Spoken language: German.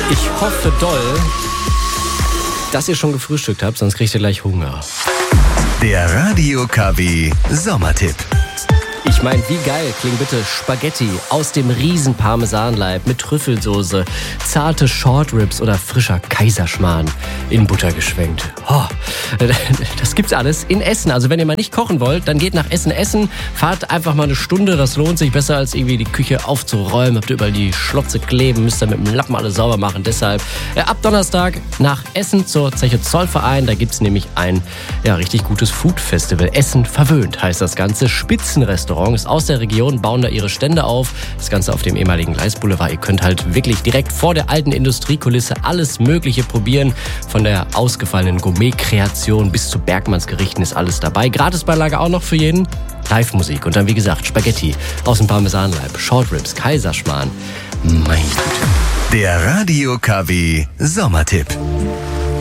Ich hoffe doll, dass ihr schon gefrühstückt habt, sonst kriegt ihr gleich Hunger. Der Radio KW Sommertipp. Ich meine, wie geil klingt bitte Spaghetti aus dem riesen Parmesanleib mit Trüffelsoße, zarte Shortribs oder frischer Kaiserschmarrn in Butter geschwenkt. Oh, das gibt's alles in Essen. Also wenn ihr mal nicht kochen wollt, dann geht nach Essen. Fahrt einfach mal eine Stunde, das lohnt sich besser als irgendwie die Küche aufzuräumen. Habt ihr überall die Schlotze kleben, müsst ihr mit dem Lappen alles sauber machen. Deshalb ab Donnerstag nach Essen zur Zeche Zollverein. Da gibt's nämlich ein richtig gutes Food-Festival. Essen verwöhnt heißt das Ganze. Spitzenrestaurants aus der Region bauen da ihre Stände auf. Das Ganze auf dem ehemaligen Gleisboulevard. Ihr könnt halt wirklich direkt vor der alten Industriekulisse alles Mögliche probieren. Von der ausgefallenen Gourmet-Kreation bis zu Bergmannsgerichten ist alles dabei. Gratisbeilage auch noch für jeden. Live-Musik und dann wie gesagt Spaghetti aus dem Parmesanleib, Shortribs, Kaiserschmarrn. Mein Güte. Der Radio KW Sommertipp.